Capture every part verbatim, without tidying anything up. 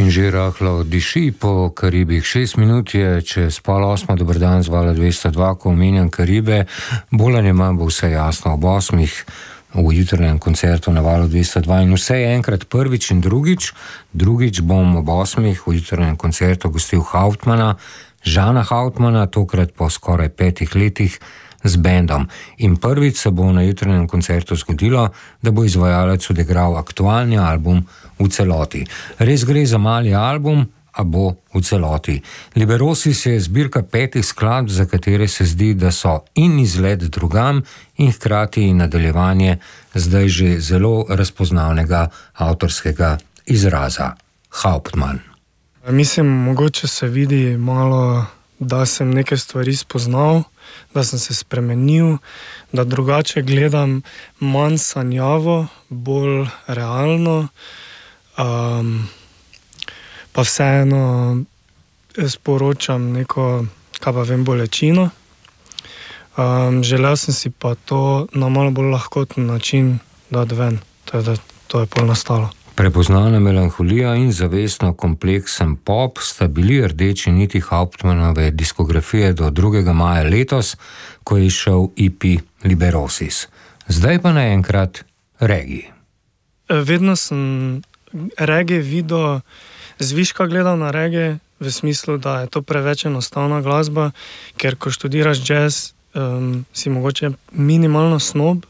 In že rahlo diši po Karibih. Šest minut je čez pol osmo, dober dan z Vala dvesto dva, ko omenjam Karibe. Bolj ali manj bo vse jasno ob osmih v jutranjem koncertu na Valu dvesto dva. In vse je enkrat prvič in drugič. Drugič bom ob osmih v jutranjem koncertu gostil Hauptmana, Žana Hauptmana, tokrat po skoraj petih letih z bendom. In prvič se bo na jutranjem koncertu zgodilo, da bo izvajalec odigral aktualni album v celoti. Res gre za mali album, a bo v celoti. Liberosis je zbirka petih skladb, za katere se zdi, da so in izlet drugam in hkrati nadaljevanje zdaj že zelo razpoznavnega avtorskega izraza. Hauptman. Mislim, mogoče se vidi malo, da sem neke stvari spoznal, da sem se spremenil, da drugače gledam, manj sanjavo, bolj realno, um, pa vseeno sporočam neko, kaj pa vem, bolečino. Um, želel sem si pa to na malo bolj lahkoten način dati ven, teda to je pol nastalo. Prepoznana melanholija in zavestno kompleksen pop sta bili rdeči niti Hauptmanove diskografije do drugega maja letos, ko je šel E P Liberosis. Zdaj pa naenkrat reggae. Vedno sem reggae videl, zviška gledal na reggae, v smislu, da je to preveč enostavna glasba, ker ko študiraš jazz, um, si mogoče minimalno snob.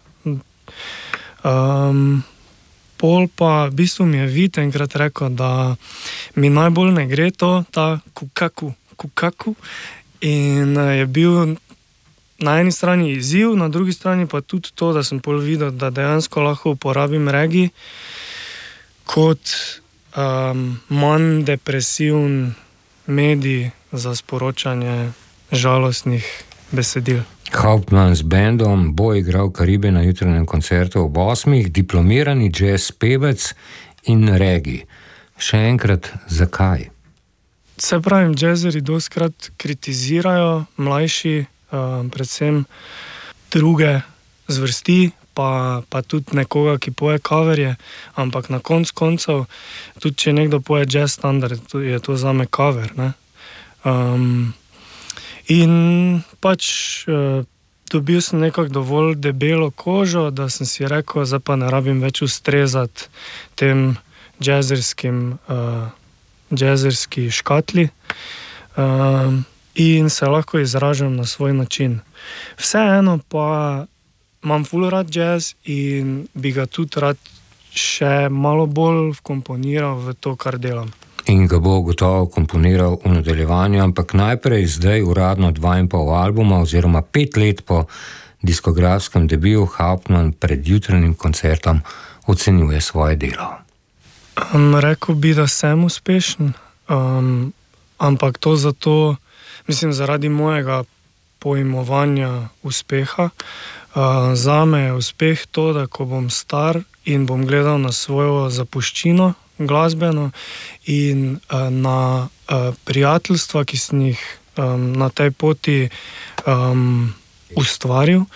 Um, Pol pa v bistvu mi je Vid enkrat rekel, da mi najbolj ne gre to, ta kukaku, kukaku. In je bil na eni strani izziv, na drugi strani pa tudi to, da sem pol videl, da dejansko lahko uporabim reggae kot um, manj depresivn medij za sporočanje žalostnih besedil. Hauptman z bendom bo igral Karibe na jutranjem koncertu ob osmih, diplomirani jazz pevec in reggae. Še enkrat, zakaj? Se pravim, jazzeri dostkrat kritizirajo mlajši, um, predvsem druge zvrsti, pa, pa tudi nekoga, ki poje coverje, ampak na konc koncev, tudi če nekdo poje jazz standard, je to zame cover, ne? Um, In pač uh, dobil sem nekako dovolj debelo kožo, da sem si rekel, zdaj pa ne rabim več ustrezati tem jazzerskim, uh, jazzerski škatli uh, in se lahko izražam na svoj način. Vseeno pa imam ful rad jazz in bi ga tudi rad še malo bolj vkomponiral v to, kar delam. In ga bo gotovo komponiral v nadaljevanju, ampak najprej zdaj uradno dva in pol albuma oziroma pet let po diskografskem debiju Hauptman pred jutranjim koncertom ocenjuje svoje delo. Um, rekel bi, da sem uspešen, um, ampak to zato, mislim, zaradi mojega pojmovanja uspeha. Uh, zame je uspeh to, da ko bom star in bom gledal na svojo zapuščino glasbeno in uh, na uh, prijateljstva, ki sem jih um, na tej poti um, ustvaril,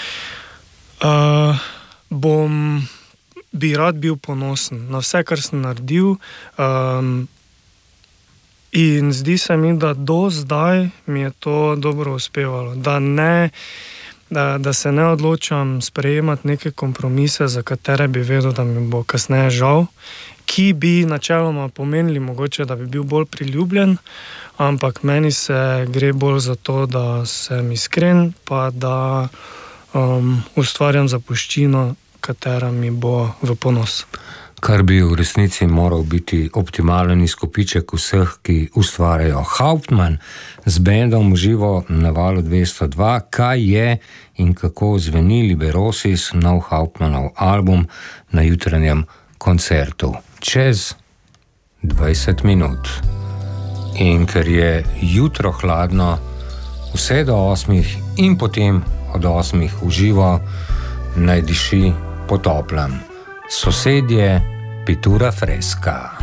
uh, bom bi rad bil ponosen na vse, kar sem naredil, um, in zdi se mi, da do zdaj mi je to dobro uspevalo, da ne Da, da se ne odločam sprejemati neke kompromise, za katere bi vedel, da mi bo kasneje žal, ki bi načeloma pomenili mogoče, da bi bil bolj priljubljen, ampak meni se gre bolj za to, da sem iskren, pa da um, ustvarjam zapuščino, katera mi bo v ponos. Kar bi v resnici moral biti optimalen izkupiček vseh, ki ustvarjajo. Hauptman z bendom živo na Valu dvesto dva, kaj je in kako zveni Liberosis, nov Hauptmanov album na jutranjem koncertu. Čez dvajset minut. In ker je jutro hladno, vse do osmih in potem od osmih v živo naj diši po toplem. Sosedje Pittura Fresca.